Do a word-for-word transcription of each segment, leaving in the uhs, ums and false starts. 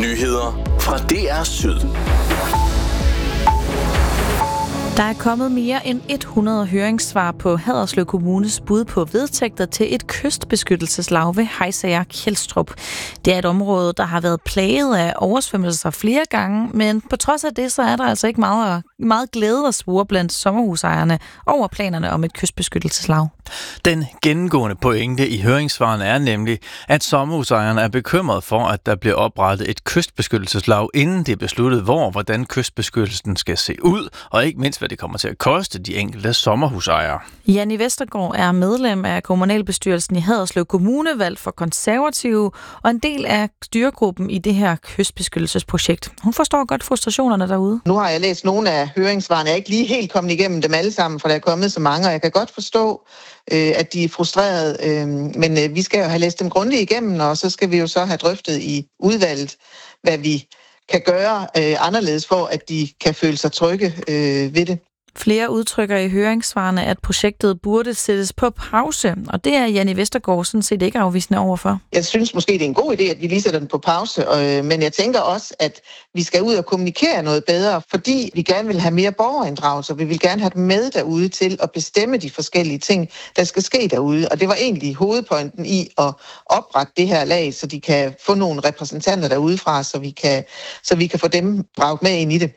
Nyheder fra D R Syd. Der er kommet mere end hundrede høringssvar på Haderslev Kommunes bud på vedtægter til et kystbeskyttelseslag ved Hejsager Kjeldstrup. Det er et område, der har været plaget af oversvømmelser flere gange, men på trods af det, så er der altså ikke meget, meget glæde at spore blandt sommerhusejerne over planerne om et kystbeskyttelseslag. Den gennemgående pointe i høringssvarene er nemlig, at sommerhusejerne er bekymret for, at der bliver oprettet et kystbeskyttelseslag, inden det er besluttet, hvor hvordan kystbeskyttelsen skal se ud, og ikke mindst, hvad det kommer til at koste de enkelte sommerhusejere. Janni Vestergaard er medlem af kommunalbestyrelsen i Haderslev Kommune, valgt for konservative, og en del af styregruppen i det her kystbeskyttelsesprojekt. Hun forstår godt frustrationerne derude. Nu har jeg læst nogle af høringssvarene. Jeg er ikke lige helt kommet igennem dem alle sammen, for der er kommet så mange, og jeg kan godt forstå, øh, at de er frustrerede. Øh, men øh, vi skal jo have læst dem grundigt igennem, og så skal vi jo så have drøftet i udvalget, hvad vi kan gøre øh, anderledes for, at de kan føle sig trygge øh, ved det. Flere udtrykker i høringssvarene, at projektet burde sættes på pause, og det er Janni Vestergaard sådan set ikke afvisende overfor. Jeg synes måske, det er en god idé, at vi lige sætter den på pause, øh, men jeg tænker også, at vi skal ud og kommunikere noget bedre, fordi vi gerne vil have mere borgerinddragelse, vi vil gerne have dem med derude til at bestemme de forskellige ting, der skal ske derude. Og det var egentlig hovedpointen i at oprette det her lag, så de kan få nogle repræsentanter derudefra, så vi kan, så vi kan få dem draget med ind i det.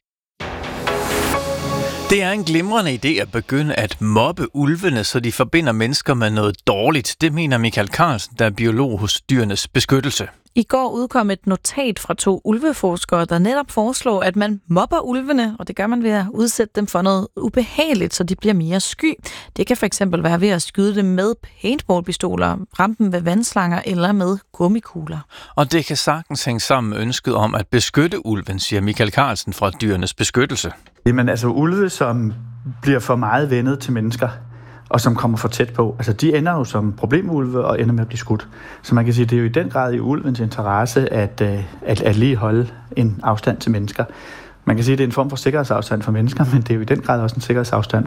Det er en glimrende idé at begynde at mobbe ulvene, så de forbinder mennesker med noget dårligt. Det mener Michael Carlsen, der er biolog hos Dyrenes Beskyttelse. I går udkom et notat fra to ulveforskere, der netop foreslår, at man mobber ulvene, og det gør man ved at udsætte dem for noget ubehageligt, så de bliver mere sky. Det kan fx være ved at skyde dem med paintballpistoler, ramme dem med vandslanger eller med gummikugler. Og det kan sagtens hænge sammen med ønsket om at beskytte ulven, siger Michael Carlsen fra Dyrenes Beskyttelse. Jamen altså ulve, som bliver for meget vendet til mennesker, og som kommer for tæt på. Altså, de ender jo som problemulve og ender med at blive skudt. Så man kan sige, at det er jo i den grad i ulvens interesse at, at, at lige holde en afstand til mennesker. Man kan sige, at det er en form for sikkerhedsafstand for mennesker, men det er jo i den grad også en sikkerhedsafstand